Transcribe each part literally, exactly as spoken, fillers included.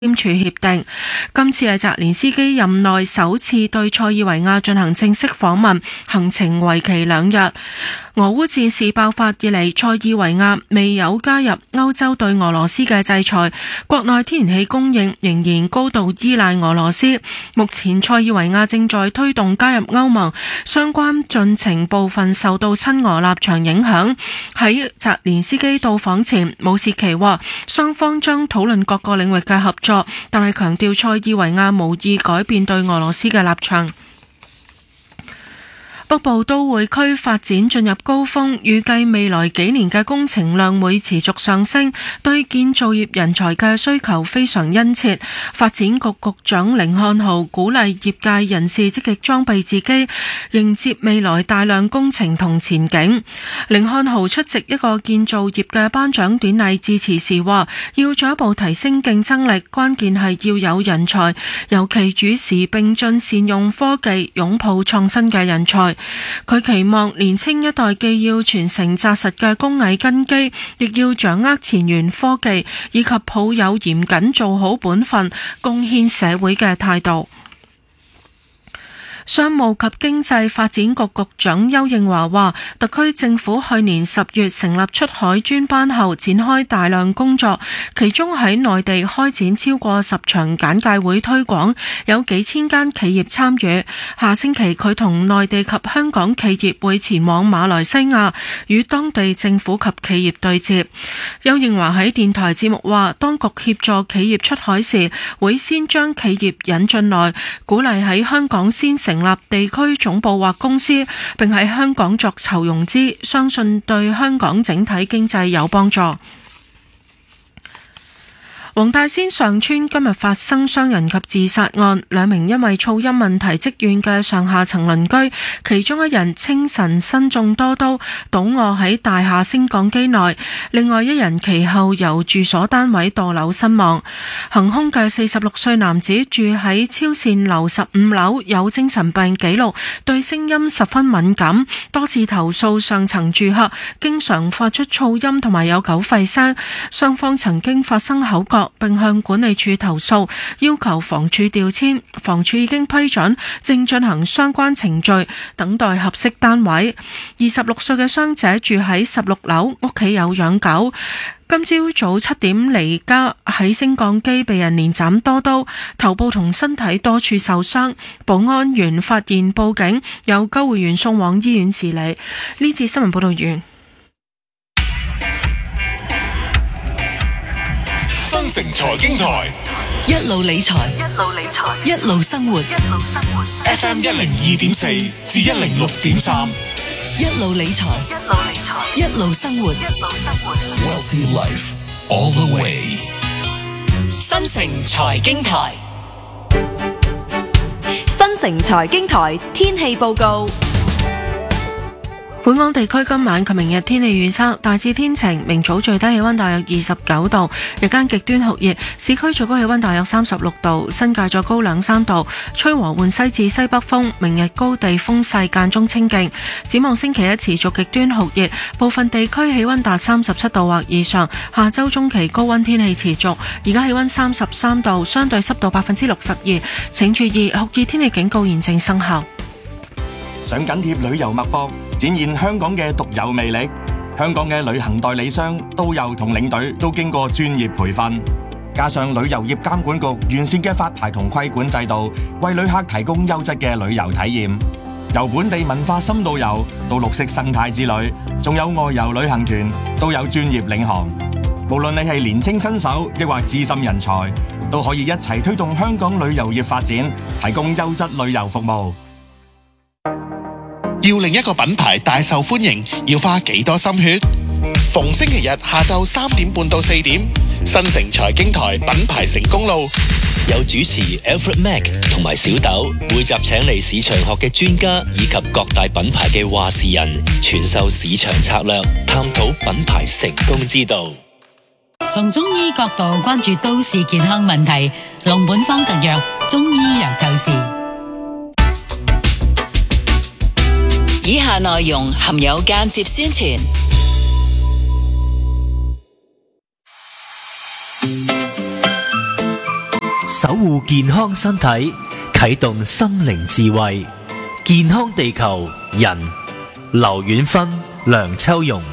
簽署協定。今次係澤連斯基任內首次對塞爾維亞進行正式訪問，行程為期兩日。俄烏戰事爆發以嚟，塞爾維亞未有加入歐洲對俄羅斯嘅制裁，國內天然氣供應仍然高度依賴俄羅斯。目前塞爾維亞正在推動加入歐盟，相關進程部分受到親俄立場影響。喺澤連斯基到訪前，武契奇話雙方將討論各個領域嘅合作，但係強調塞爾維亞無意改變對俄羅斯嘅立場。北部都會區發展進入高峰，預計未來幾年嘅工程量會持續上升，對建造業人才嘅需求非常殷切。發展局局長甯漢豪鼓勵業界人士積極裝備自己，迎接未來大量工程同前景。甯漢豪出席一個建造業嘅頒獎典禮致辭時話，要進一步提升競爭力，關鍵係要有人才，尤其與時並進善用科技，擁抱創新嘅人才。佢期望年輕一代既要傳承紮實嘅工藝根基，亦要掌握前沿科技，以及抱有嚴謹做好本分、貢獻社會嘅態度。商務及經濟發展局局長邱應華話，特區政府去年十月成立出海專班後，展開大量工作，其中喺內地開展超過十場簡介會推廣，有幾千間企業參與。下星期佢同內地及香港企業會前往馬來西亞，與當地政府及企業對接。邱應華喺電台節目話，當局協助企業出海時，會先將企業引進來，鼓勵喺香港先成立地區總部或公司，並喺香港作籌融資，相信對香港整體經濟有幫助。黃大仙上村今日發生傷人及自殺案，兩名因為噪音問題積怨嘅上下層鄰居，其中一人清晨身中多刀，倒卧喺大廈升降機內，另外一人其後由住所單位墮樓身亡。行兇嘅四十六歲男子住喺超善樓十五樓，有精神病記錄，對聲音十分敏感，多次投訴上層住客經常發出噪音同埋有狗吠聲，雙方曾經發生口角，並向管理處投訴，要求房署調遷，房署已經批准，正進行相關程序，等待合適單位。二十六歲嘅傷者住喺十六樓，屋企有養狗。今朝早七點離家，喺升降機被人連斬多刀，頭部同身體多處受傷。保安員發現報警，有救護員送往醫院治理。呢節新聞報道完。 新城財經台一路理財，一路理財，一路生活，一路生活。 F M 一零二點四至一零六點三， 一路理財，一路理財，一路生活，一路生活。 Wealthy Life all the way。 新城財經台， 新城財經台天氣報告。 本港地區今晚及明日天氣預測，大致天晴，明早最低氣溫大約二十九度，日間極端酷熱，市區最高氣溫大約三十六度，新界再高兩三度，吹和緩西至西北風，明日高地風勢間中清勁。展望星期一持續極端酷熱，部分地區氣溫達三十七度或以上，下周中期高溫天氣持續。而家氣溫三十三度，相對濕度百分之六十二，請注意酷熱天氣警告現正生效。 想緊貼旅遊脈搏，展現香港嘅獨有魅力。香港嘅旅行代理商、導遊同領隊都經過專業培訓，加上旅遊業監管局完善嘅發牌同規管制度，為旅客提供優質嘅旅遊體驗。由本地文化深度遊到綠色生態之旅，仲有外遊旅行團，都有專業領航。無論你係年輕新手，抑或資深人才，都可以一齊推動香港旅遊業發展，提供優質旅遊服務。 要令一個品牌大受歡迎，要花幾多心血？逢星期日下晝三點半到四點，新城財經台品牌成功路， 有主持 Alfred Mack 同埋小豆，每集請嚟市場學嘅專家以及各大品牌嘅話事人，傳授市場策略，探討品牌成功之道。 從中醫角度關注都市健康問題，龍本方特約中醫藥透視。 以下內容含有間接宣傳。 守護健康身體，啟動心靈智慧，健康地球人。劉遠芬、梁秋容。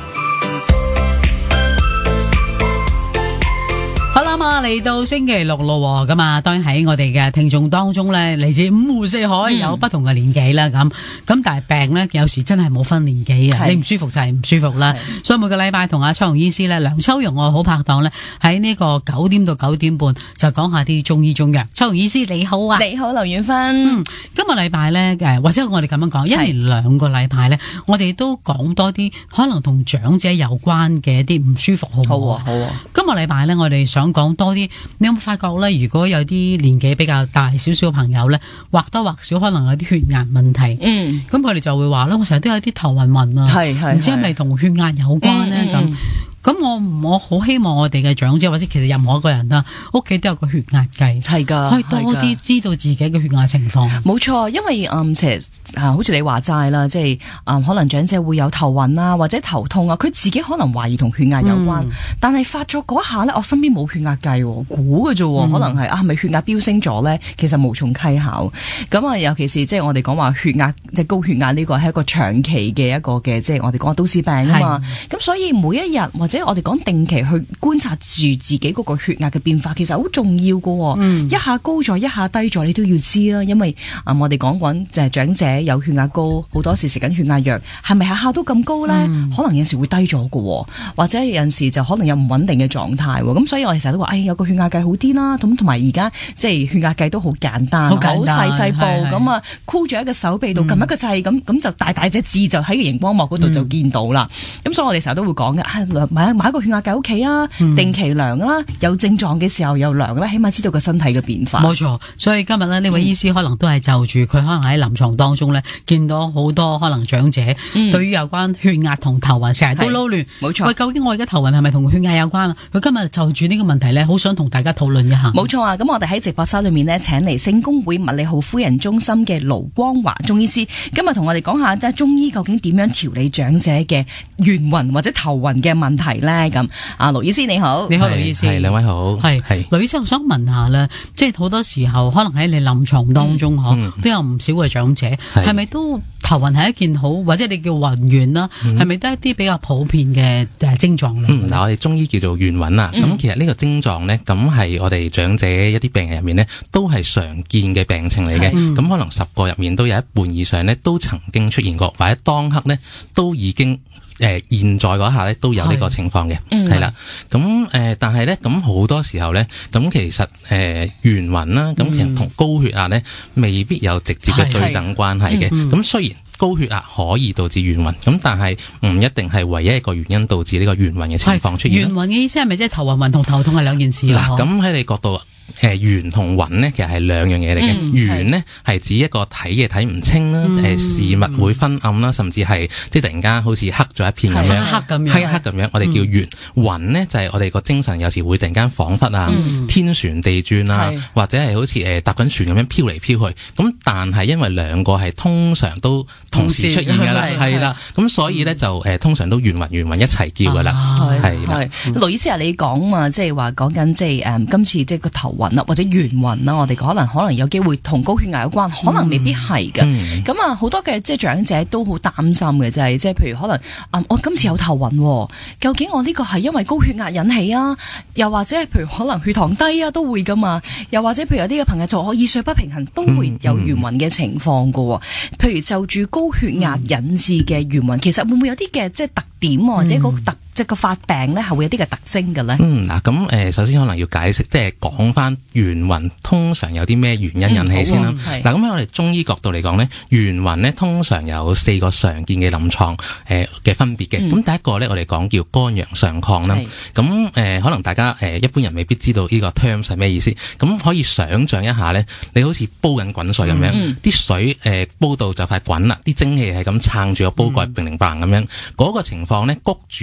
好啦嘛，嚟到星期六咯，咁啊，當然喺我哋嘅聽眾當中咧，嚟自五湖四海，有不同嘅年紀啦，咁咁、嗯、但係病咧，有時真係冇分年紀嘅，你唔舒服就係唔舒服啦。所以每個禮拜同阿秋容醫師咧，梁秋容我好拍檔咧，喺呢個九點到九點半就講下啲中醫中藥。秋容醫師你好啊， 你好劉遠芬。 嗯，今個禮拜咧，誒或者我哋咁樣講，一連兩個禮拜咧，我哋都講多啲可能同長者有關嘅一啲唔舒服，好唔好啊？好啊。今個禮拜咧，我哋想講多啲，你有冇發覺咧？如果有啲年紀比較大少少嘅朋友咧，或多或少可能有啲血壓問題，嗯，咁佢哋就會話咧，我成日都有啲頭暈暈啊，係係，唔知係咪同血壓有關咧咁。嗯嗯咁我我好希望我哋嘅長者或者其實任何一個人啦，屋企都有個血壓計，係噶，可以多啲知道自己嘅血壓情況。 冇錯，因為嗯其實啊，好似你話齋啦，即係啊、嗯，可能長者會有頭暈啊，或者頭痛啊，佢自己可能懷疑同血壓有關，嗯、但係發作嗰下咧，我身邊冇血壓計，估嘅啫，嗯、可能係啊，係咪血壓飆升咗咧？其實無從稽考。咁啊，尤其是即係我哋講話血壓即係高血壓呢個係一個長期嘅一個嘅即係我哋講都市病啊嘛。咁所以每一日或者我哋講定期去觀察住自己嗰個血壓嘅變化，其實好重要噶、哦。嗯、一下高咗，一下低咗，你都要知啦。因為啊、嗯，我哋講緊就係長者有血壓高，好多時食緊血壓藥，係咪下下都咁高咧？嗯、可能有時會低咗噶，或者有陣時就可能有唔穩定嘅狀態。咁所以我哋成日都話，哎，有個血壓計好啲啦。咁同埋而家即係血壓計都好簡單，好細細部咁啊，箍住喺個手臂度，撳、嗯、一個掣，咁咁就大大隻字就喺個熒光幕嗰度就見到啦。咁、嗯、所以我哋成日都會講嘅，哎，買買一個血壓計屋企啊，嗯、定期量啦，有症狀嘅時候又量啦，起碼知道個身體嘅變化。 冇錯，所以今日呢，呢位醫師可能都係就住佢可能喺臨床當中呢，見到好多可能長者、嗯、對於有關血壓同頭暈成日都撈亂。冇錯，喂，究竟我而家頭暈係咪同血壓有關啊？佢今日就住呢個問題呢，好想同大家討論一下。 冇錯啊，咁我哋喺直播室裏面呢，請嚟聖公會麥理浩夫人中心嘅盧光華中醫師，今日同我哋講下即係中醫究竟點樣調理長者嘅眩暈或者頭暈嘅問題呢？咁啊，盧醫師你好， 你好，盧醫師，係兩位好，係係， 盧醫師，我想問下咧，即係好多時候可能喺你臨床當中嗬、嗯嗯，都有唔少嘅長者，係咪都頭暈係一件好，或者你叫暈眩啦，係咪都係一啲比較普遍嘅誒症狀咧？ 嗱、嗯，我哋中醫叫做眩暈啦，咁、嗯、其實呢個症狀咧，咁係我哋長者一啲病人入面咧，都係常見嘅病情嚟嘅，咁、嗯、可能十個入面都有一半以上咧，都曾經出現過，或者當刻咧都已經。誒、呃，現在嗰下咧都有呢個情況嘅，係啦，咁誒、呃，但係咧，咁好多時候咧，咁其實誒眩暈啦，咁、呃、其實同高血壓咧未必有直接嘅對等關係嘅，咁雖然高血壓可以導致眩暈，咁但係唔一定係唯一一個原因導致呢個眩暈嘅情況出現。 眩暈嘅意思係咪即係頭暈暈同頭痛係兩件事啦？ 咁喺你角度。誒，眩同暈呢，其實係兩樣嘢嚟嘅。眩呢係指一個睇嘢睇唔清啦，誒、嗯，事物會昏暗啦，甚至係即係突然間好似黑咗一片咁樣，黑咁樣，黑一黑咁樣，我哋叫眩。暈、嗯、呢就係、是、我哋個精神有時會突然間恍惚啊，嗯、天旋地轉啊，或者係好似誒搭緊船咁樣飄嚟飄去。咁但係因為兩個係通常都同時出現噶啦，係啦，咁所以咧就誒、呃、通常都眩暈眩暈一齊叫噶啦，係啦。 盧醫師啊，你講嘛，即係話講緊即係誒今次即係個頭暈啦，或者眩暈啦，我哋可能可能有機會同高血壓有關，可能未必係嘅。咁啊、嗯，好多嘅即係長者都好擔心嘅，就係即係譬如可能啊，我今次有頭暈，究竟我呢個係因為高血壓引起啊？又或者係譬如可能血糖低啊，都會噶嘛？又或者譬如有啲嘅朋友就我耳水不平衡，都會有眩暈嘅情況噶。嗯嗯、譬如就住高血壓引致嘅眩暈，其實會唔會有啲嘅即係特點或者個特？即係個發病咧，係會有啲嘅特徵嘅咧。 嗯，嗱，咁誒，首先可能要解釋，即係講翻眩暈通常有啲咩原因引起先啦。嗱、嗯，咁喺、啊、我哋中醫角度嚟講咧，眩暈咧通常有四個常見嘅臨床誒嘅分別嘅。咁、嗯、第一個咧，我哋講叫肝陽上亢啦。咁誒、呃，可能大家誒、呃、一般人未必知道呢個 terms 係咩意思。咁可以想像一下咧，你好似煲緊滾水咁樣，啲、嗯、水誒、呃、煲到就快滾啦，啲蒸氣係咁撐住個煲蓋，乒鈴乓咁樣，嗰、那個情況咧，谷住脹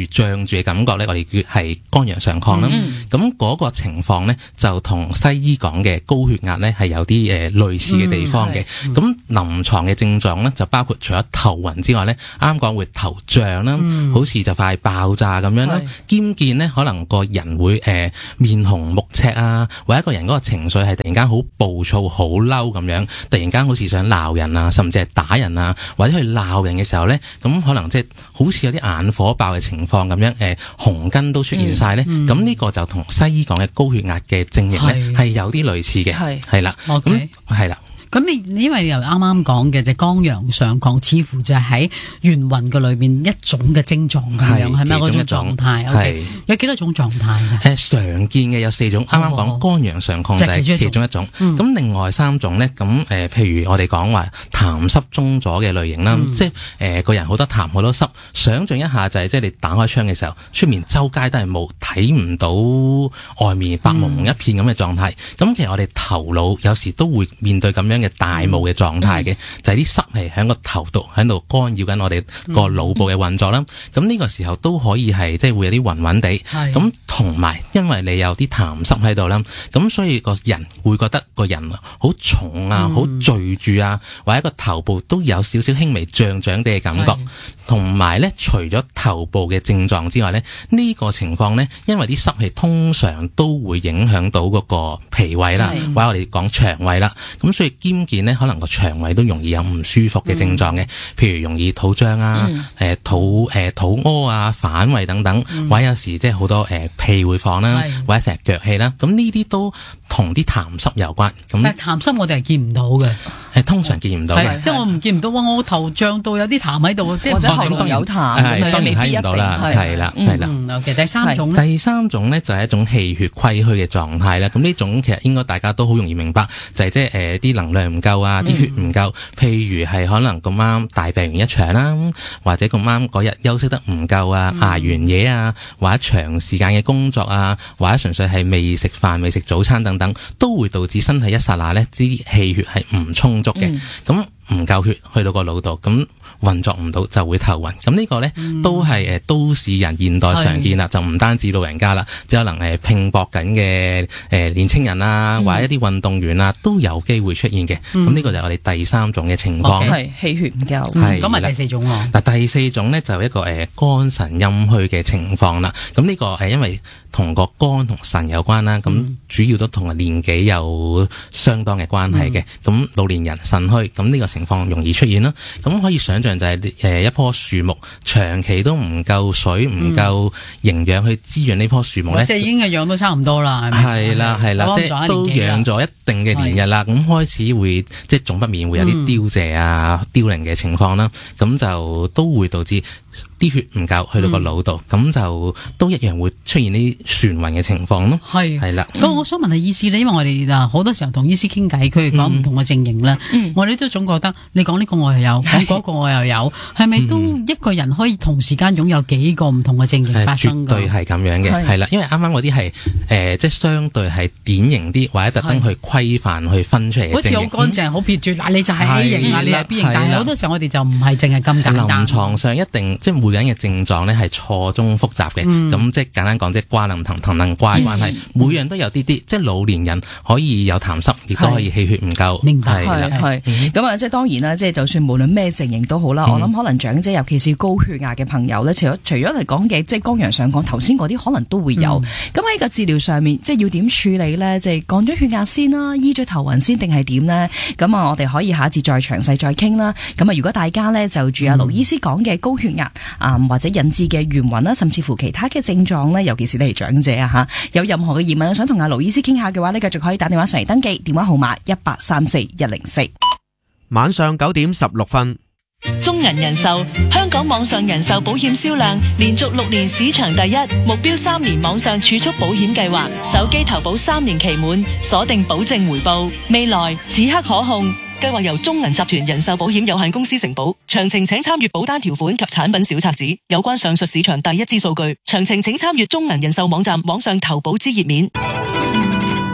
凍住嘅感覺咧，我哋叫係肝陽上亢啦。咁嗰、嗯、個情況咧就同西醫講嘅高血壓咧係有啲誒類似嘅地方嘅。咁、嗯、臨床嘅症狀咧就包括除咗頭暈之外咧，啱講會頭脹啦，嗯、好似就快爆炸咁樣啦，兼見咧可能個人會誒、呃、面紅目赤啊，或者一個人嗰個情緒係突然間好暴躁、好嬲咁樣，突然間好似想鬧人啊，甚至係打人啊，或者去鬧人嘅時候咧，咁可能即係好似有啲眼火爆嘅情況咁樣，誒、呃、紅筋都出現晒咧，咁呢、嗯嗯、個就同西醫講嘅高血壓嘅症型咧係有啲類似嘅，係係啦，咁係啦。 咁你因為又啱啱講嘅就肝陽上亢，似乎就係喺元運嘅裏邊一種嘅症狀咁樣，係咪嗰種狀態？係有幾多種狀態嘅？誒，常見嘅有四種。啱啱講肝陽上亢就係其中一種。咁、嗯、另外三種咧，咁誒、呃，譬如我哋講話痰濕中咗嘅類型啦，嗯、即係誒、呃、個人好多痰好多濕。想象一下就係、是、即係你打開窗嘅時候，出面周街都係霧，睇唔到外面白蒙蒙一片咁嘅狀態。咁、嗯、其實我哋頭腦有時都會面對咁樣嘅大霧嘅狀態嘅，就係啲濕氣喺個頭度喺度干擾緊我哋個腦部嘅運作啦。咁呢、嗯、個時候都可以係即係會有啲暈暈地。咁同埋因為你有啲痰濕喺度啦，咁所以個人會覺得個人好重啊，好聚住啊，或者個頭部都有少少輕微脹脹地嘅感覺。同埋咧，除咗頭部嘅症狀之外咧，呢、呢個情況咧，因為啲濕氣通常都會影響到嗰個脾胃啦，或者我哋講腸胃啦。咁所以兼見咧，可能個腸胃都容易有唔舒服嘅症狀嘅，嗯、譬如容易肚脹啊，誒、嗯、肚誒肚屙啊、反胃等等，嗯、或者有時即係好多誒、呃、屁會放啦，或者成日腳氣啦。咁呢啲都同啲痰濕有關。咁但係痰濕我哋係見唔到嘅，誒通常見唔到嘅，即係我唔見唔到。哇！我頭脹到有啲痰喺度，即係或者喉嚨有痰，係當然睇唔到啦，係啦，係啦。嗯，其實第三種咧，第三種咧就係一種氣血虧虛嘅狀態啦。咁呢種其實應該大家都好容易明白，就係即係誒啲能量唔夠啊，啲血唔夠。譬如係可能咁啱大病完一場啦，或者咁啱嗰日休息得唔夠啊，捱完夜啊，或者長時間嘅工作啊，或者純粹係未食飯、未食早餐等等，都會導致身體一剎那咧啲氣血係唔充足嘅。咁唔夠血去到個腦度，咁運作唔到就會頭暈。咁呢個咧、嗯、都係誒都市人現代常見啦，就唔單止老人家啦，即係可能誒拼搏緊嘅誒年青人啊，嗯、或者一啲運動員啊，都有機會出現嘅。咁呢、嗯、個就係我哋第三種嘅情況，係氣、okay, 血唔夠。係咁係第四種喎。嗱，第四種咧就一個誒肝腎陰虛嘅情況啦。咁呢個係因為同個肝同腎有關啦，咁、嗯、主要都同年紀有相當嘅關係嘅。咁、嗯、老年人腎虛，咁呢個情況容易出現啦。咁可以想象就係誒一棵樹木長期都唔夠水、唔夠營養去滋養呢棵樹木咧，即係已經係養到差唔多啦，係咪？係啦係啦，即係都養咗一定嘅年日啦，咁開始會即係總不免會有啲凋謝啊、嗯、凋零嘅情況啦，咁就都會導致啲血唔夠去到個腦度，咁、嗯、就都一樣會出現啲眩暈嘅情況咯。係係啦，咁、嗯、我想問下醫師咧，因為我哋啊好多時候同醫師傾偈，佢哋講唔同嘅症型啦，嗯、我哋都總覺得你講呢個我又有，講嗰個我又有，係咪都一個人可以同時間擁有幾個唔同嘅症型發生？絕對係咁樣嘅，係啦，因為啱啱嗰啲係誒即係相對係典型啲，或者特登去規範去分出嚟嘅症型，好似好乾淨、好撇絕。嗱，你就係 A 型啊，你係 B 型，但係好多時候我哋就唔係淨係咁簡單。臨床上一定即係每個人嘅症狀咧係錯綜複雜嘅，咁、嗯、即係簡單講，即係瓜冧藤藤冧瓜關係，嗯、每樣都有啲啲，即係老年人可以有痰濕，亦都可以氣血唔夠。明白係係咁啊！即係當然啦，即係就算無論咩症型都好啦，嗯、我諗可能長者尤其是高血壓嘅朋友咧，除咗除咗嚟講嘅即係肝陽上亢，頭先嗰啲可能都會有。咁喺、嗯、個治療上面，即係要點處理咧？即係降咗血壓先啦，醫咗頭暈先，定係點咧？咁啊，我哋可以下一節再詳細再傾啦。咁啊，如果大家咧就住阿盧醫師講嘅高血壓啊、嗯，或者引致嘅眩暈啦，甚至乎其他嘅症狀咧，尤其是你係長者啊吓，有任何嘅疑問想同阿盧醫師傾下嘅話咧，繼續可以打電話上嚟登記，電話號碼一八三四一零四。 晚上九點十六分， 中銀人壽香港網上人壽保險銷量連續六年市場第一，目標三年網上儲蓄保險計劃，手機投保三年期滿，鎖定保證回報，未來此刻可控。計劃由中銀集團人壽保險有限公司承保，詳情請參閱保單條款及產品小冊子。有關上述市場第一支數據，詳情請參閱中銀人壽網站網上投保之頁面。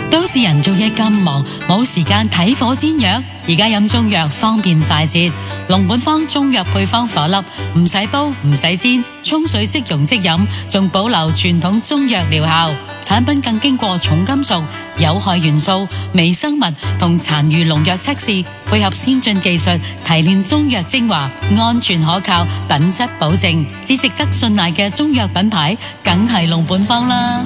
都市人做嘢咁忙，冇時間睇火煎藥。而家飲中藥方便快捷，龍本方中藥配方顆粒，唔使煲唔使煎，沖水即溶即飲，仲保留傳統中藥療效。產品更經過重金屬、有害元素、微生物同殘餘農藥測試，配合先進技術提煉中藥精華，安全可靠，品質保證，只值得信賴嘅中藥品牌，梗係龍本方啦。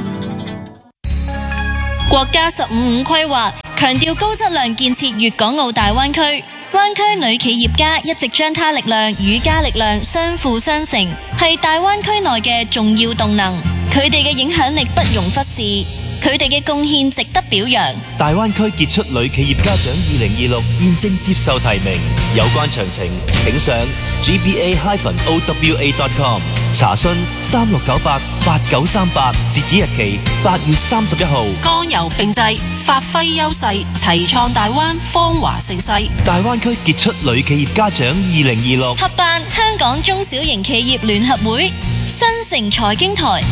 國家十五五規劃強調高質量建設粵港澳大灣區，灣區女企業家一直將她力量與家力量相輔相成，係大灣區內嘅重要動能。佢哋嘅影響力不容忽視，佢哋嘅貢獻值得表揚。 大灣區傑出女企業家獎二零二六現正接受提名，有關詳情請上 g b a dash o w a dot com 查詢三六九八八九三八，截止日期八月三十一號。 剛柔並濟，發揮優勢，齊創大灣芳華盛世。 大灣區傑出女企業家獎二零二六合辦香港中小型企業聯合會，新城財經台。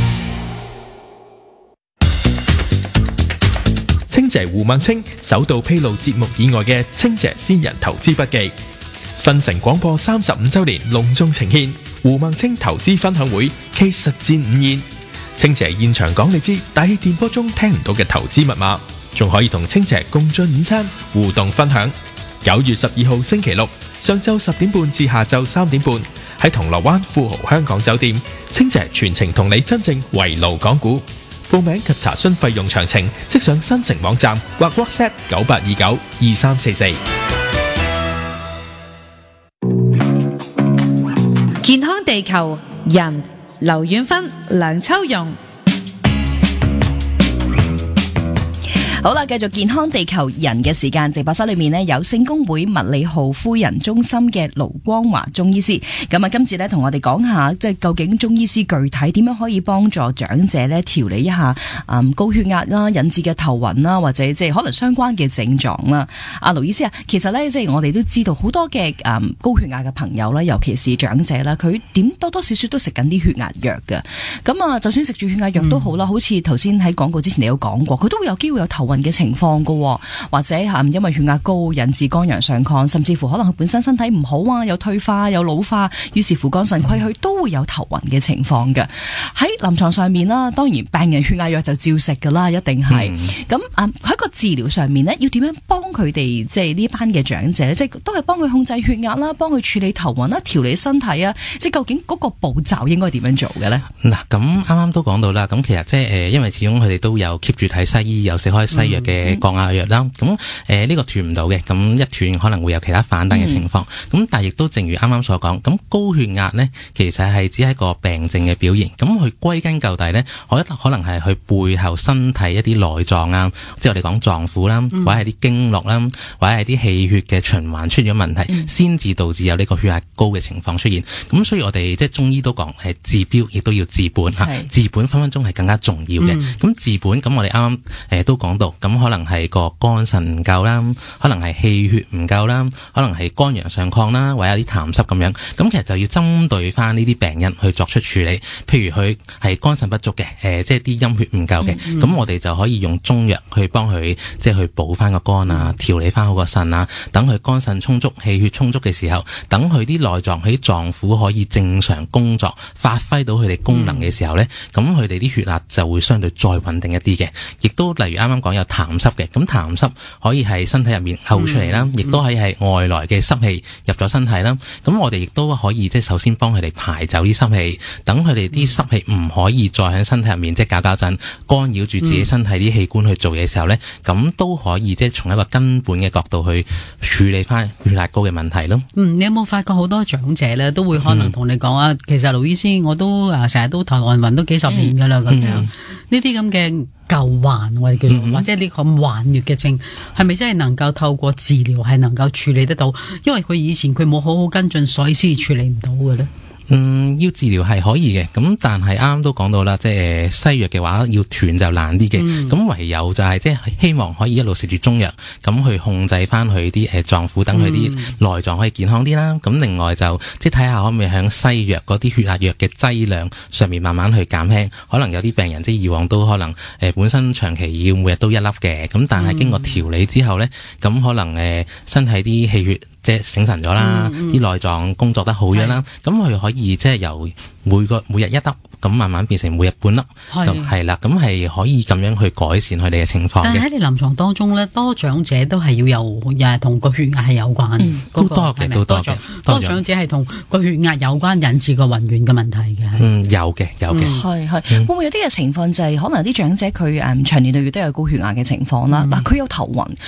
清姐胡孟青首度披露節目以外嘅清姐先人投資筆記。新城廣播三十五周年隆重呈獻胡孟青投資分享會暨實戰午宴。清姐現場講你知大氣電波中聽唔到嘅投資密碼，仲可以同清姐共進午餐互動分享。九月十二號星期六上晝十點半至下晝三點半喺銅鑼灣富豪香港酒店，清姐全程同你真正圍爐講股。報名及查詢費用詳情，即上新城網站或 WhatsApp 九八二九二三四四。 健康地球人劉遠芬、梁秋容。 好啦，繼續健康地球人嘅時間，直播室裏面呢，有聖公會麥理浩夫人中心嘅盧光華中醫師。咁啊，今次呢，同我哋講下，即係究竟中醫師具體點樣可以幫助長者呢調理一下嗯高血壓啦，引致嘅頭暈啦，或者即係可能相關嘅症狀啦。阿盧醫師啊，其實呢，即係我哋都知道好多嘅嗯高血壓嘅朋友啦，尤其是長者啦，佢點多多少少都食緊啲血壓藥嘅。咁啊，就算食住血壓藥都好啦，嗯、好似頭先喺廣告之前你有講過，佢都會有機會有頭暈嘅情況噶，或者吓因為血壓高引致肝陽上亢，甚至乎可能佢本身身體唔好啊，有退化有老化，於是乎肝腎虧虛都會有頭暈嘅情況嘅。喺臨床上面啦，當然病人血壓藥就照食噶啦，一定係。咁啊喺個治療上面呢，要點樣幫佢哋即係呢班嘅長者，即係都係幫佢控制血壓啦，幫佢處理頭暈啦，調理身體啊，即係究竟嗰個步驟應該點樣做嘅呢？ 嗱，咁啱啱都講到啦，咁其實即係誒，因為始終佢哋都有 keep 住睇西醫，有食開西藥嘅。嘅降壓藥啦，咁誒呢個斷唔到嘅，咁一斷可能會有其他反彈嘅情況。咁、嗯、但係亦都正如啱啱所講，咁高血壓呢，其實係只係一個病症嘅表現。咁佢歸根究底呢，可可能係佢背後身體一啲內臟啊，即係我哋講臟腑啦，或者係啲經絡啦，或者係啲氣血嘅循環出咗問題，先、嗯、至導致有呢個血壓高嘅情況出現。咁所以我哋即係中醫都講係治標，亦都要治本嚇。治本分分鐘係更加重要嘅。咁、嗯、治本咁我哋啱啱誒都講到，咁可能係個肝腎唔夠啦，可能係氣血唔夠啦，可能係肝陽上亢啦，或者有啲痰濕咁樣。咁其實就要針對翻呢啲病因去作出處理。譬如佢係肝腎不足嘅，誒、呃，即係啲陰血唔夠嘅，咁、嗯嗯、我哋就可以用中藥去幫佢，即係去補翻個肝啊，調理翻好個腎啊，等佢肝腎充足、氣血充足嘅時候，等佢啲內臟、佢啲臟腑可以正常工作，發揮到佢哋功能嘅時候咧，咁佢哋啲血壓就會相對再穩定一啲嘅。亦都例如啱啱講有痰濕嘅，咁痰濕可以係身體入面嘔出嚟啦，亦都可以係外來嘅濕氣入咗身體啦。咁我哋亦都可以即係首先幫佢哋排走啲濕氣，等佢哋啲濕氣唔可以再喺身體入面即係搞搞震，干擾住自己身體啲器官去做嘢嘅時候咧，咁都可以即係從一個根本嘅角度去處理翻血壓高嘅問題咯。 嗯，你有冇發覺好多長者咧都會可能同你講啊、嗯，其實盧醫師我都啊成日都頭暈暈都幾十年噶啦咁樣，呢啲咁嘅舊患我哋叫做、嗯、或者呢個患血嘅症，係咪真係能夠透過治療係能夠處理得到？因為佢以前佢冇好好跟進，所以先至處理唔到嘅咧。 嗯，要治療係可以嘅，咁但係啱啱都講到啦，即係西藥嘅話要斷就難啲嘅，咁、嗯、唯有就係即係希望可以一路食住中藥，咁去控制翻佢啲誒臟腑，等佢啲內臟可以健康啲啦。咁、嗯、另外就即係睇下可唔可以喺西藥嗰啲血壓藥嘅劑量上面慢慢去減輕。可能有啲病人即係以往都可能誒、呃、本身長期要每日都一粒嘅，咁但係經過調理之後咧，咁、嗯、可能誒、呃、身體啲氣血即係醒神咗啦，啲內臟工作得好咗啦，咁佢可以即係由每個每日一粒，咁慢慢變成每日半粒，咁係啦，咁係可以咁樣去改善佢哋嘅情況嘅。 但係喺你臨床當中咧，多長者都係要有，又係同個血壓係有關，嗯那個、 都多嘅，都多嘅。 多長者係同個血壓有關，引致個暈眩嘅問題嘅。 嗯，有嘅，有嘅。 係、嗯、係、嗯，會唔會有啲嘅情況就係、是、可能有啲長者佢誒長年累月都有高血壓嘅情況啦，但佢有頭暈，